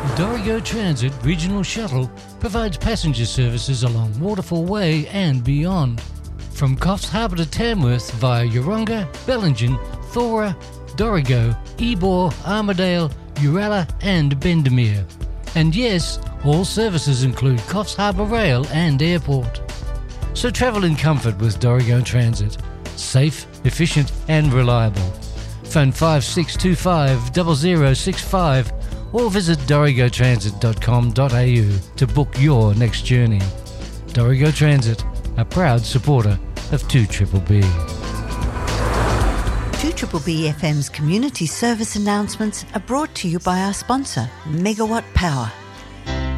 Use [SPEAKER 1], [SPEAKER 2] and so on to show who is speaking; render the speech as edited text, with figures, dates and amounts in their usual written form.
[SPEAKER 1] Dorigo Transit Regional Shuttle provides passenger services along Waterfall Way and beyond. From Coffs Harbour to Tamworth via Yeronga, Bellingen, Thora, Dorigo, Ebor, Armidale, Uralla and Bendemeer. And yes, all services include Coffs Harbour Rail and Airport. So travel in comfort with Dorigo Transit. Safe, efficient and reliable. Phone 5625 0065 or visit dorigotransit.com.au to book your next journey. Dorigo Transit, a proud supporter of 2BBB.
[SPEAKER 2] 2BBB FM's community service announcements are brought to you by our sponsor, Megawatt Power.